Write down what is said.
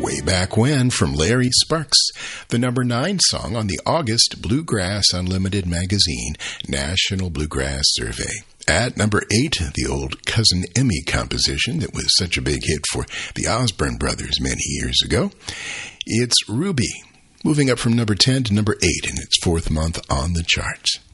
Way Back When from Larry Sparks, the number 9 song on the August Bluegrass Unlimited magazine National Bluegrass Survey. At number 8, the old Cousin Emmy composition that was such a big hit for the Osborne brothers many years ago. It's Ruby, moving up from number 10 to number 8 in its 4th month on the charts.